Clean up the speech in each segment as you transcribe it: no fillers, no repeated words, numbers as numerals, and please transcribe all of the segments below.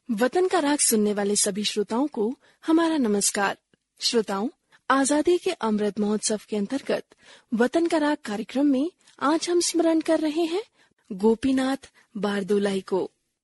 वतन का राग सुनने वाले सभी श्रोताओं को हमारा नमस्कार। श्रोताओं, आजादी के अमृत महोत्सव के अंतर्गत वतन का राग कार्यक्रम में आज हम स्मरण कर रहे हैं गोपीनाथ बारदोलाई को।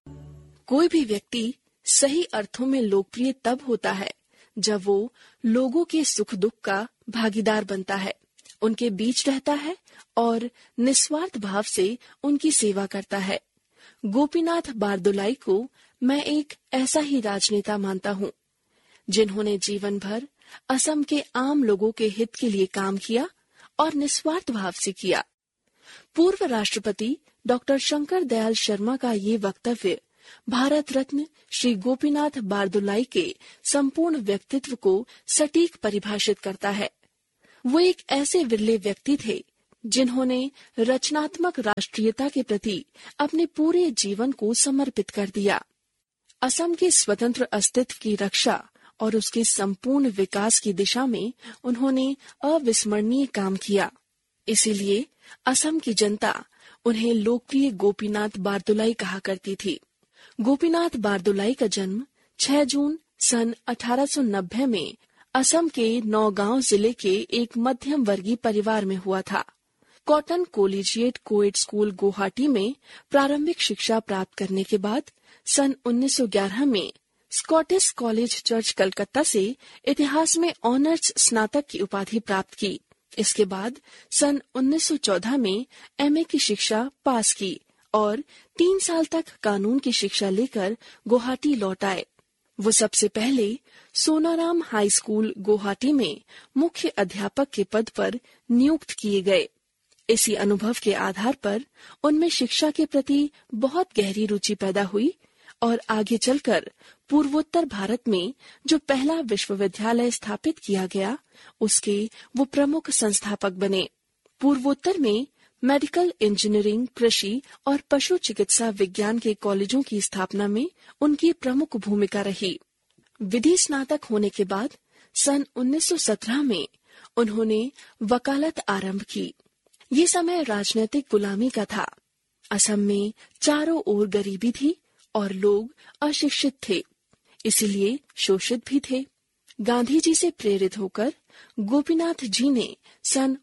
कोई भी व्यक्ति सही अर्थों में लोकप्रिय तब होता है जब वो लोगों के सुख दुख का भागीदार बनता है, उनके बीच रहता है और निस्वार्थ भाव से उनकी सेवा करता है। गोपीनाथ बारदोलाई को मैं एक ऐसा ही राजनेता मानता हूँ, जिन्होंने जीवन भर असम के आम लोगों के हित के लिए काम किया और निस्वार्थ भाव से किया। पूर्व राष्ट्रपति डॉक्टर शंकर दयाल शर्मा का ये वक्तव्य भारत रत्न श्री गोपीनाथ बारदोलाई के संपूर्ण व्यक्तित्व को सटीक परिभाषित करता है। वो एक ऐसे विरले व्यक्ति थे जिन्होंने रचनात्मक राष्ट्रीयता के प्रति अपने पूरे जीवन को समर्पित कर दिया। असम के स्वतंत्र अस्तित्व की रक्षा और उसके संपूर्ण विकास की दिशा में उन्होंने अविस्मरणीय काम किया। इसीलिए असम की जनता उन्हें लोकप्रिय गोपीनाथ बारदोलाई कहा करती थी। गोपीनाथ बारदोलाई का जन्म 6 जून सन 1890 में असम के नौगांव जिले के एक मध्यम वर्गीय परिवार में हुआ था। कॉटन कोलिजिएट कोएड स्कूल गुवाहाटी में प्रारंभिक शिक्षा प्राप्त करने के बाद सन 1911 में स्कॉटिश कॉलेज चर्च कलकत्ता से इतिहास में ऑनर्स स्नातक की उपाधि प्राप्त की। इसके बाद सन 1914 में एमए की शिक्षा पास की और 3 साल तक कानून की शिक्षा लेकर गुवाहाटी लौट आए। वो सबसे पहले सोनाराम हाई स्कूल गुवाहाटी में मुख्य अध्यापक के पद पर नियुक्त किए गए। इसी अनुभव के आधार पर उनमें शिक्षा के प्रति बहुत गहरी रुचि पैदा हुई और आगे चलकर पूर्वोत्तर भारत में जो पहला विश्वविद्यालय स्थापित किया गया, उसके वो प्रमुख संस्थापक बने। पूर्वोत्तर में मेडिकल इंजीनियरिंग, कृषि और पशु चिकित्सा विज्ञान के कॉलेजों की स्थापना में उनकी प्रमुख भूमिका रही। विधि स्नातक होने के बाद सन 1917 में उन्होंने वकालत आरंभ की। ये समय राजनीतिक गुलामी का था। असम में चारों ओर गरीबी थी और लोग अशिक्षित थे, इसीलिए शोषित भी थे। गांधी जी से प्रेरित होकर गोपीनाथ जी ने सन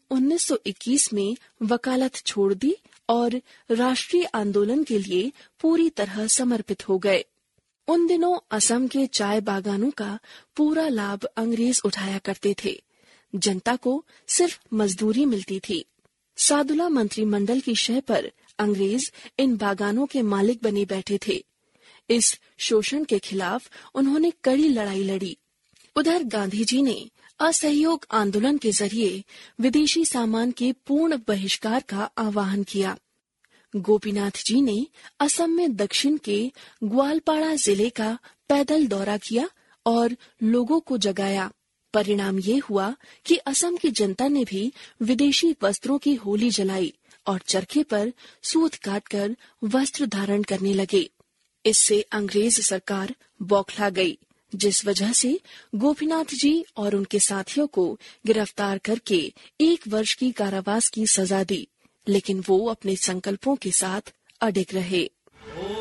1921 में वकालत छोड़ दी और राष्ट्रीय आंदोलन के लिए पूरी तरह समर्पित हो गए। उन दिनों असम के चाय बागानों का पूरा लाभ अंग्रेज उठाया करते थे। जनता को सिर्फ मजदूरी मिलती थी। सादुला मंत्रिमंडल की शय पर अंग्रेज इन बागानों के मालिक बने बैठे थे। इस शोषण के खिलाफ उन्होंने कड़ी लड़ाई लड़ी। उधर गांधी जी ने असहयोग आंदोलन के जरिए विदेशी सामान के पूर्ण बहिष्कार का आह्वान किया। गोपीनाथ जी ने असम में दक्षिण के ग्वालपाड़ा जिले का पैदल दौरा किया और लोगों को जगाया। परिणाम ये हुआ कि असम की जनता ने भी विदेशी वस्त्रों की होली जलाई और चरखे पर सूत काटकर वस्त्र धारण करने लगे। इससे अंग्रेज सरकार बौखला गई, जिस वजह से गोपीनाथ जी और उनके साथियों को गिरफ्तार करके 1 वर्ष की कारावास की सजा दी, लेकिन वो अपने संकल्पों के साथ अडिग रहे।